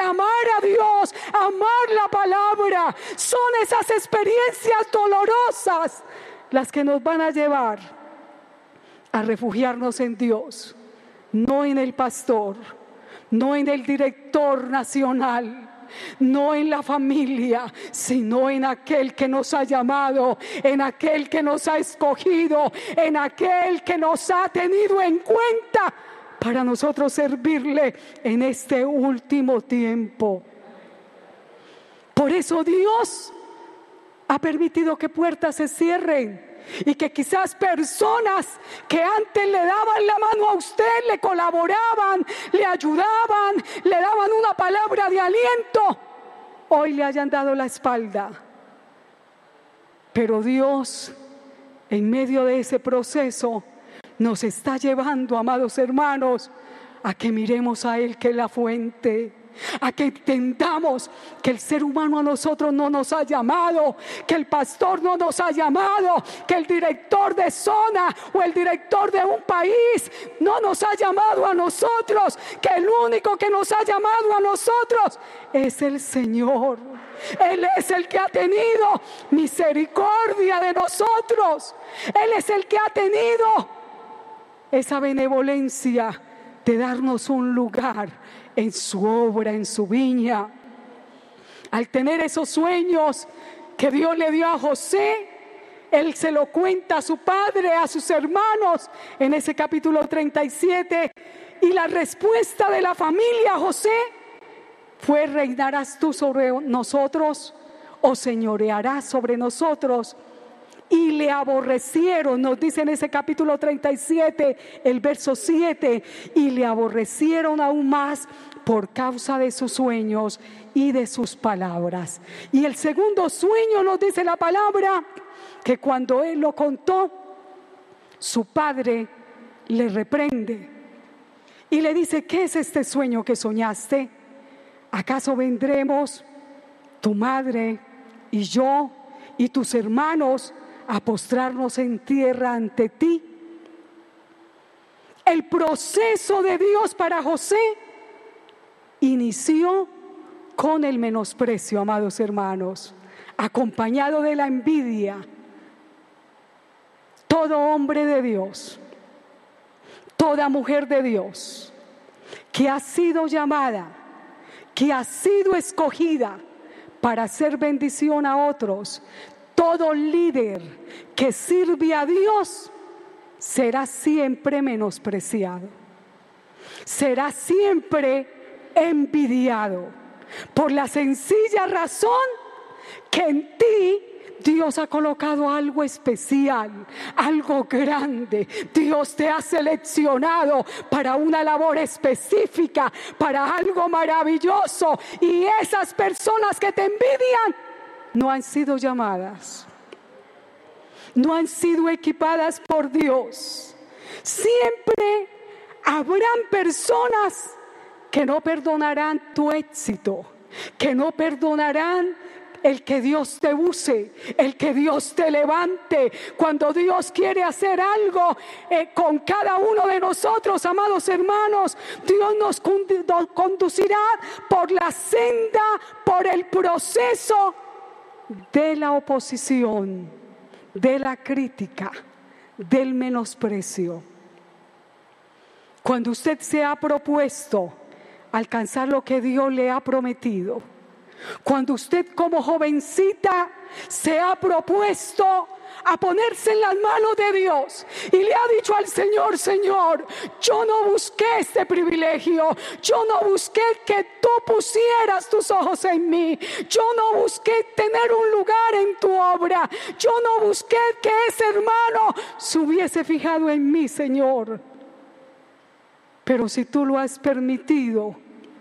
amar a Dios, amar la palabra. Son esas experiencias dolorosas las que nos van a llevar a refugiarnos en Dios, no en el pastor, no en el director nacional, no en la familia, sino en aquel que nos ha llamado, en aquel que nos ha escogido, en aquel que nos ha tenido en cuenta para nosotros servirle en este último tiempo. Por eso Dios ha permitido que puertas se cierren y que quizás personas que antes le daban la mano a usted, le colaboraban, le ayudaban, le daban una palabra de aliento, hoy le hayan dado la espalda. Pero Dios, en medio de ese proceso, nos está llevando, amados hermanos, a que miremos a Él, que es la fuente, a que entendamos que el ser humano a nosotros no nos ha llamado, que el pastor no nos ha llamado, que el director de zona o el director de un país no nos ha llamado a nosotros, que el único que nos ha llamado a nosotros es el Señor. Él es el que ha tenido misericordia de nosotros. Él es el que ha tenido esa benevolencia de darnos un lugar en su obra, en su viña. Al tener esos sueños que Dios le dio a José, él se lo cuenta a su padre, a sus hermanos, en ese capítulo 37. Y la respuesta de la familia a José fue: ¿reinarás tú sobre nosotros o señorearás sobre nosotros? Y le aborrecieron, nos dice en ese capítulo 37, el verso 7, y le aborrecieron aún más por causa de sus sueños y de sus palabras. Y el segundo sueño, nos dice la palabra, que cuando él lo contó, su padre le reprende y le dice: ¿qué es este sueño que soñaste? ¿Acaso vendremos tu madre y yo y tus hermanos a postrarnos en tierra ante ti? El proceso de Dios para José inició con el menosprecio, amados hermanos, acompañado de la envidia. Todo hombre de Dios, toda mujer de Dios que ha sido llamada, que ha sido escogida para hacer bendición a otros, todo líder que sirve a Dios será siempre menospreciado, será siempre envidiado, por la sencilla razón que en ti Dios ha colocado algo especial, algo grande. Dios te ha seleccionado para una labor específica, para algo maravilloso, y esas personas que te envidian no han sido llamadas, no han sido equipadas por Dios. Siempre habrán personas que no perdonarán tu éxito, que no perdonarán el que Dios te use, el que Dios te levante. Cuando Dios quiere hacer algo con cada uno de nosotros, amados hermanos, Dios nos conducirá por la senda, por el proceso de la oposición, de la crítica, del menosprecio. Cuando usted se ha propuesto alcanzar lo que Dios le ha prometido, cuando usted como jovencita se ha propuesto a ponerse en las manos de Dios y le ha dicho al Señor: Señor, yo no busqué este privilegio, yo no busqué que tú pusieras tus ojos en mí, yo no busqué tener un lugar en tu obra, yo no busqué que ese hermano se hubiese fijado en mí, Señor. Pero si tú lo has permitido,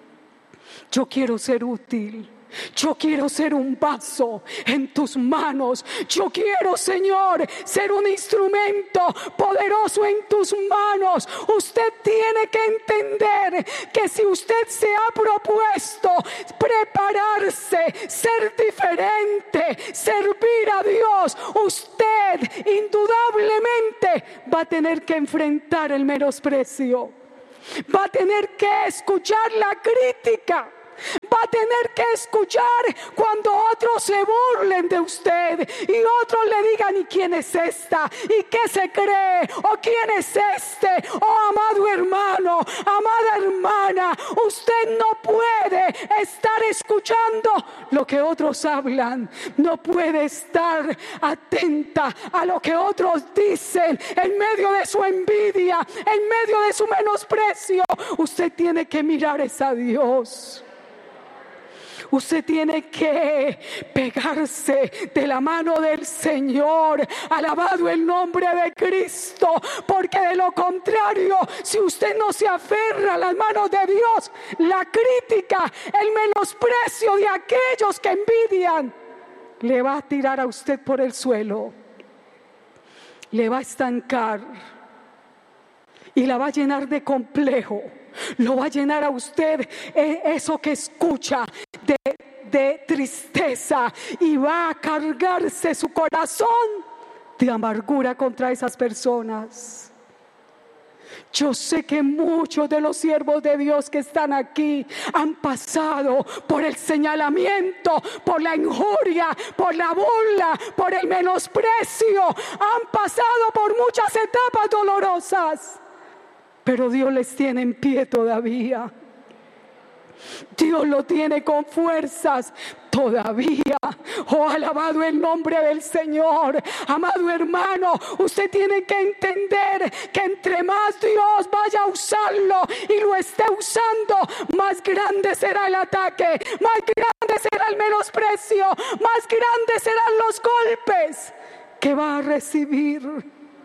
yo quiero ser útil. Yo quiero ser un vaso en tus manos. Yo quiero, Señor, ser un instrumento poderoso en tus manos. Usted tiene que entender que si usted se ha propuesto prepararse, ser diferente, servir a Dios, usted indudablemente va a tener que enfrentar el menosprecio, va a tener que escuchar la crítica, va Va a tener que escuchar cuando otros se burlen de usted y otros le digan: ¿y quién es esta? ¿Y qué se cree? ¿O quién es este? Oh, amado hermano, amada hermana, usted no puede estar escuchando lo que otros hablan. No puede estar atenta a lo que otros dicen en medio de su envidia, en medio de su menosprecio. Usted tiene que mirar a Dios. Usted tiene que pegarse de la mano del Señor. Alabado el nombre de Cristo, porque de lo contrario, si usted no se aferra a las manos de Dios, la crítica, el menosprecio de aquellos que envidian le va a tirar a usted por el suelo, le va a estancar y la va a llenar de complejo. Lo va a llenar a usted eso que escucha de tristeza, y va a cargarse su corazón de amargura contra esas personas. Yo sé que muchos de los siervos de Dios que están aquí han pasado por el señalamiento, por la injuria, por la burla, por el menosprecio. Han pasado por muchas etapas dolorosas, pero Dios les tiene en pie todavía. Dios lo tiene con fuerzas todavía. Oh, alabado el nombre del Señor. Amado hermano, usted tiene que entender que entre más Dios vaya a usarlo y lo esté usando, más grande será el ataque, más grande será el menosprecio, más grandes serán los golpes que va a recibir.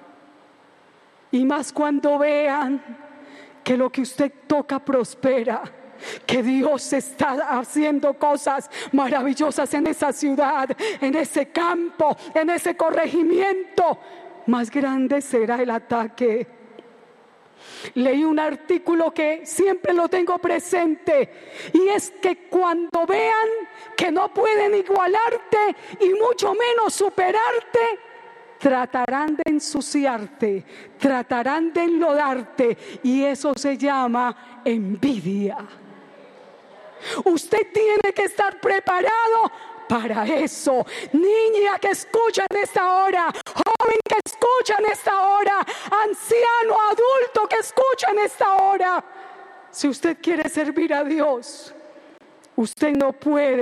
Y más cuando vean que lo que usted toca prospera, que Dios está haciendo cosas maravillosas en esa ciudad, en ese campo, en ese corregimiento, más grande será el ataque. Leí un artículo que siempre lo tengo presente, y es que cuando vean que no pueden igualarte y mucho menos superarte, tratarán de ensuciarte, tratarán de enlodarte, y eso se llama envidia. Usted tiene que estar preparado para eso. Niña que escucha en esta hora, joven que escucha en esta hora, anciano, adulto que escucha en esta hora, si usted quiere servir a Dios, usted no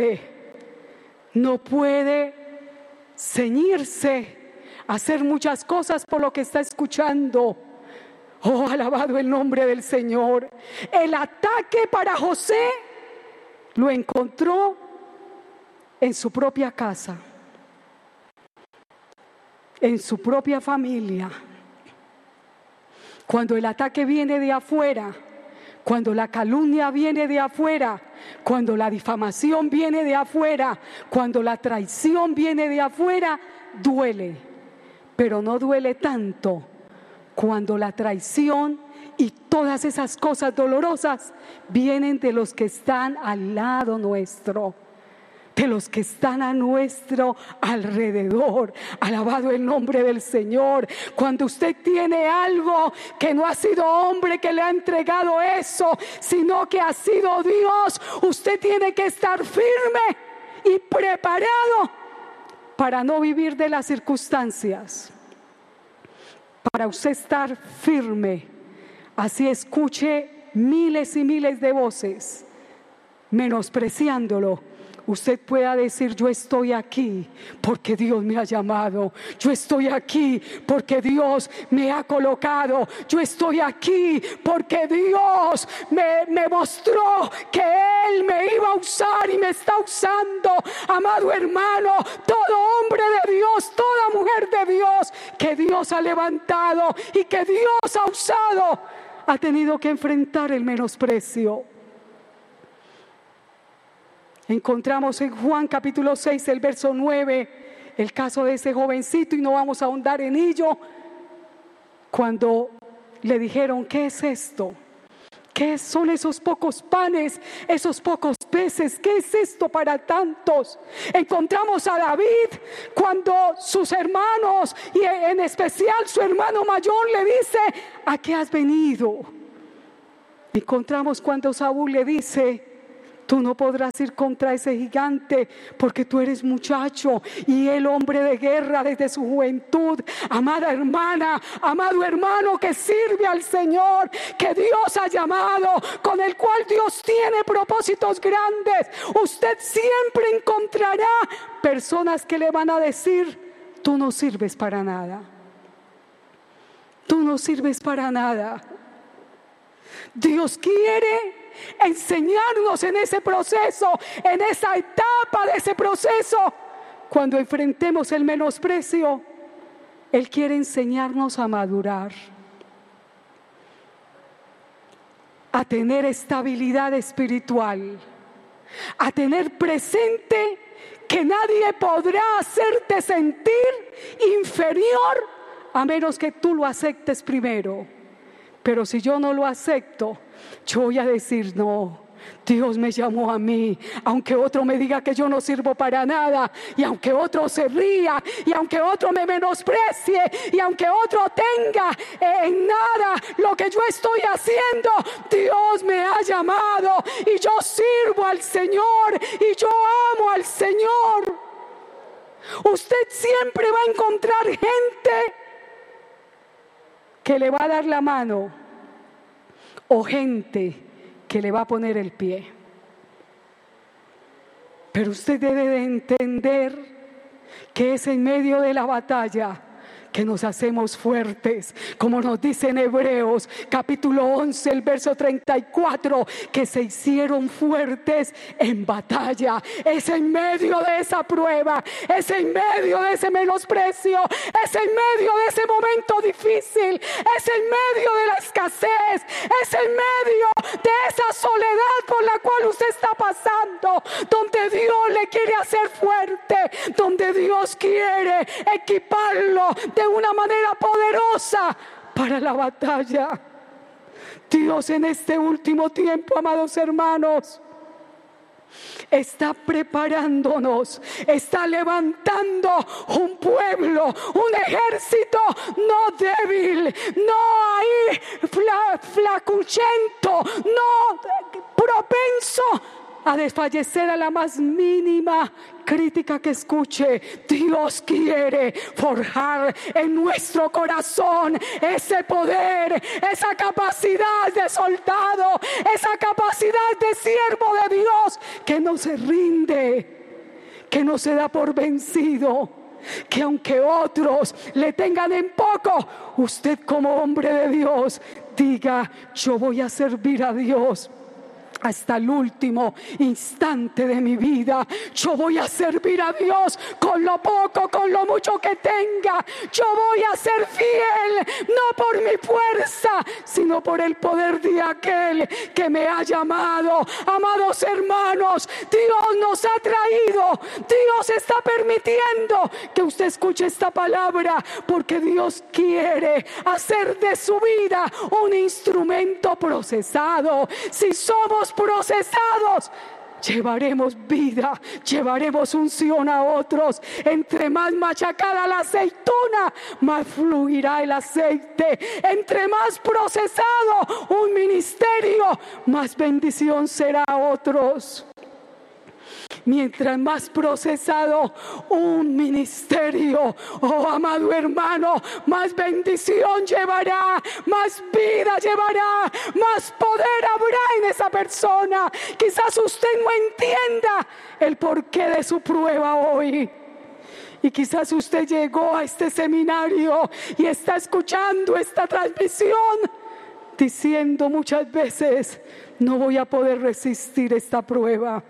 puede ceñirse a hacer muchas cosas por lo que está escuchando. Oh, alabado el nombre del Señor. El ataque para José lo encontró en su propia casa, en su propia familia. Cuando el ataque viene de afuera, cuando la calumnia viene de afuera, cuando la difamación viene de afuera, cuando la traición viene de afuera, duele. Pero no duele tanto cuando la traición y todas esas cosas dolorosas vienen de los que están al lado nuestro, de los que están a nuestro alrededor. Alabado el nombre del Señor. Cuando usted tiene algo que no ha sido hombre que le ha entregado eso, sino que ha sido Dios, usted tiene que estar firme y preparado para no vivir de las circunstancias, para usted estar firme. Así escuche miles y miles de voces menospreciándolo, usted pueda decir: yo estoy aquí porque Dios me ha llamado, yo estoy aquí porque Dios me ha colocado, yo estoy aquí porque Dios me mostró que Él me iba a usar y me está usando. Amado hermano, todo hombre de Dios, toda mujer de Dios que Dios ha levantado y que Dios ha usado, ha tenido que enfrentar el menosprecio. Encontramos en Juan capítulo 6, el verso 9, el caso de ese jovencito, y no vamos a ahondar en ello. Cuando le dijeron: ¿qué es esto? ¿Qué son esos pocos panes, esos pocos peces? ¿Qué es esto para tantos? Encontramos a David cuando sus hermanos, y en especial su hermano mayor, le dice: ¿a qué has venido? Encontramos cuando Saúl le dice: Tú no podrás ir contra ese gigante porque tú eres muchacho y él hombre de guerra desde su juventud. Amada hermana, amado hermano que sirve al Señor, que Dios ha llamado, con el cual Dios tiene propósitos grandes. Usted siempre encontrará personas que le van a decir: tú no sirves para nada. Tú no sirves para nada. Dios quiere enseñarnos en ese proceso, en esa etapa de ese proceso. Cuando enfrentemos el menosprecio, Él quiere enseñarnos a madurar, a tener estabilidad espiritual, a tener presente que nadie podrá hacerte sentir inferior a menos que tú lo aceptes primero. Pero si yo no lo acepto, yo voy a decir: no, Dios me llamó a mí, aunque otro me diga que yo no sirvo para nada, y aunque otro se ría, y aunque otro me menosprecie, y aunque otro tenga en nada lo que yo estoy haciendo, Dios me ha llamado y yo sirvo al Señor y yo amo al Señor. Usted siempre va a encontrar gente que le va a dar la mano o gente que le va a poner el pie. Pero usted debe de entender que es en medio de la batalla que nos hacemos fuertes, como nos dice en Hebreos capítulo 11, el verso 34, que se hicieron fuertes en batalla. Es en medio de esa prueba, es en medio de ese menosprecio, es en medio de ese momento difícil, es en medio de la escasez, es en medio de esa soledad por la cual usted está pasando, donde Dios le quiere hacer fuerte, donde Dios quiere equiparlo de una manera poderosa para la batalla. Dios en este último tiempo, amados hermanos, está preparándonos, está levantando un pueblo, un ejército no débil, no ahí flacuchento, no propenso a desfallecer a la más mínima crítica que escuche. Dios quiere forjar en nuestro corazón ese poder, esa capacidad de soldado, esa capacidad de siervo de Dios, que no se rinde, que no se da por vencido, que aunque otros le tengan en poco, usted como hombre de Dios diga: yo voy a servir a Dios hasta el último instante de mi vida. Yo voy a servir a Dios con lo poco, con lo mucho que tenga. Yo voy a ser fiel, no por mi fuerza, sino por el poder de aquel que me ha llamado. Amados hermanos, Dios nos ha traído, Dios está permitiendo que usted escuche esta palabra, porque Dios quiere hacer de su vida un instrumento procesado. Si somos procesados, llevaremos vida, llevaremos unción a otros. Entre más machacada la aceituna, más fluirá el aceite. Entre más procesado un ministerio, más bendición será a otros. Mientras más procesado un ministerio, oh amado hermano, más bendición llevará, más vida llevará, más poder habrá en esa persona. Quizás usted no entienda el porqué de su prueba hoy. Y quizás usted llegó a este seminario y está escuchando esta transmisión diciendo muchas veces: no voy a poder resistir esta prueba.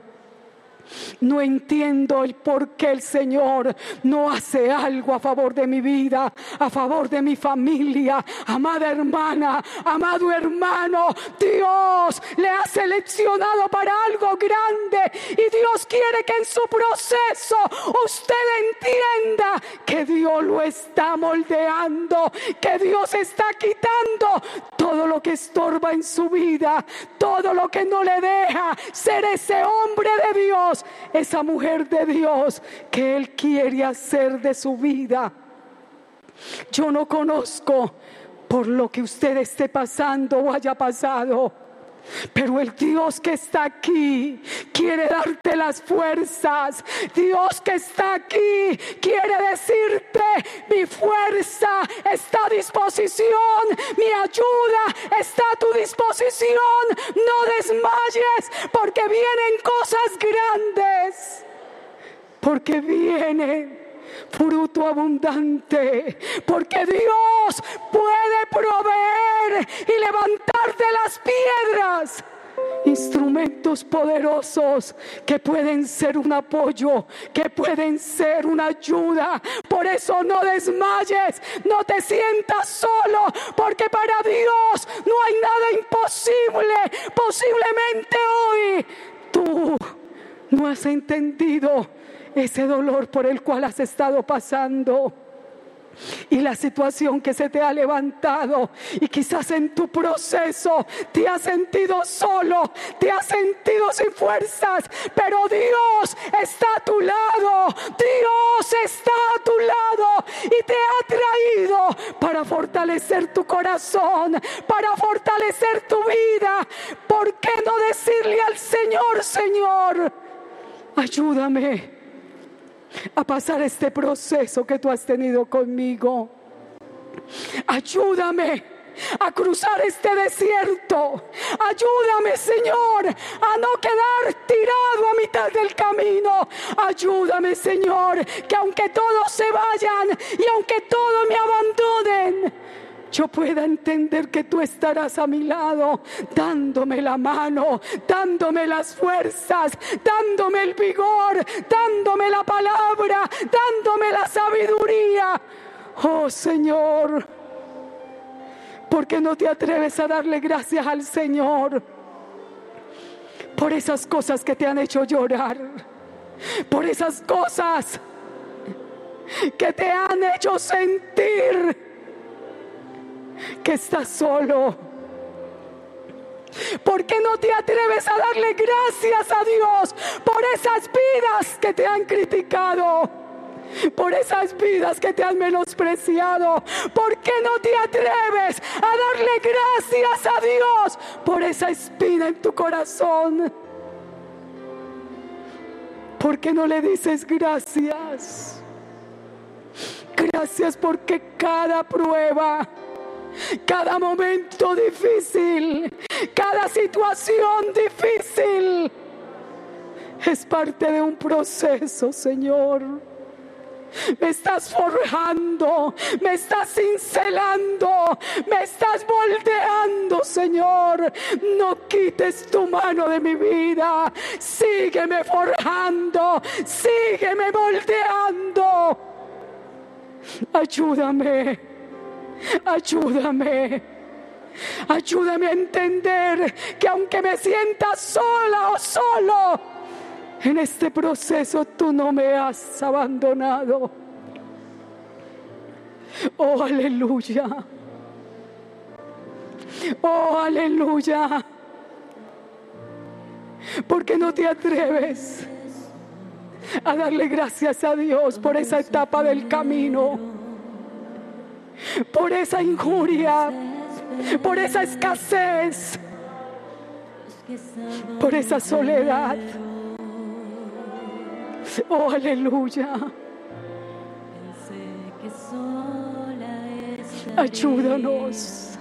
No entiendo el por qué el Señor no hace algo a favor de mi vida, a favor de mi familia. Amada hermana, amado hermano, Dios le ha seleccionado para algo grande, y Dios quiere que en su proceso usted entienda que Dios lo está moldeando, que Dios está quitando todo lo que estorba en su vida, todo lo que no le deja ser ese hombre de Dios, esa mujer de Dios que Él quiere hacer de su vida. Yo no conozco por lo que usted esté pasando o haya pasado, Pero el Dios que está aquí quiere darte las fuerzas. Dios que está aquí quiere decirte: mi fuerza está a disposición, mi ayuda está a tu disposición. No desmayes, porque vienen cosas grandes, porque viene fruto abundante, porque Dios puede proveer y levantar de las piedras instrumentos poderosos que pueden ser un apoyo, que pueden ser una ayuda. Por eso no desmayes, no te sientas solo, porque para Dios no hay nada imposible. Posiblemente hoy tú no has entendido ese dolor por el cual has estado pasando y la situación que se te ha levantado, y quizás en tu proceso te has sentido solo, te has sentido sin fuerzas, pero Dios está a tu lado. Dios está a tu lado y te ha traído para fortalecer tu corazón, para fortalecer tu vida. ¿Por qué no decirle al Señor: Señor, ayúdame a pasar este proceso que tú has tenido conmigo? Ayúdame a cruzar este desierto. Ayúdame, Señor, a no quedar tirado a mitad del camino. Ayúdame, Señor, que aunque todos se vayan y aunque todos me abandonen, yo pueda entender que tú estarás a mi lado, dándome la mano, dándome las fuerzas, dándome el vigor, dándome la palabra, dándome la sabiduría. Oh Señor, ¿por qué no te atreves a darle gracias al Señor por esas cosas que te han hecho llorar? Por esas cosas que te han hecho sentir que estás solo. ¿Por qué no te atreves a darle gracias a Dios por esas vidas que te han criticado, por esas vidas que te han menospreciado? ¿Por qué no te atreves a darle gracias a Dios por esa espina en tu corazón? ¿Por qué no le dices gracias? Gracias, porque cada prueba, cada momento difícil, cada situación difícil es parte de un proceso, Señor. Me estás forjando, me estás cincelando, me estás moldeando, Señor. No quites tu mano de mi vida. Sígueme forjando, sígueme moldeando. Ayúdame. Ayúdame, ayúdame a entender que aunque me sienta sola o solo, en este proceso tú no me has abandonado. Oh, aleluya. Oh, aleluya. ¿Por qué no te atreves a darle gracias a Dios por esa etapa del camino? Por esa injuria, por esa escasez, por esa soledad. Oh, aleluya. Ayúdanos.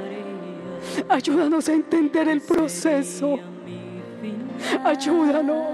Ayúdanos a entender el proceso. Ayúdanos.